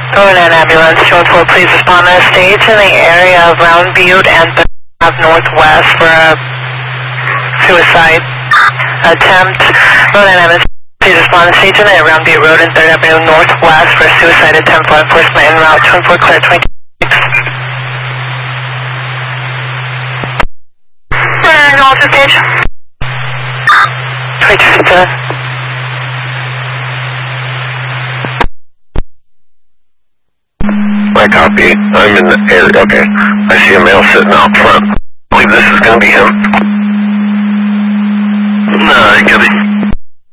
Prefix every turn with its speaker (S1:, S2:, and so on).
S1: Roland ambulance, 214, please respond to a stage in the area of Round Butte and Ave Northwest for a suicide attempt. Roland ambulance, please respond to a stage in the Round Butte Road and 3rd Avenue Northwest for a suicide attempt. Law enforcement en route, 214 clear 26. Alter stage. 2257.
S2: I copy. I'm in the area. Okay. I see a male sitting out front. I believe this is going to be him. No, I got it.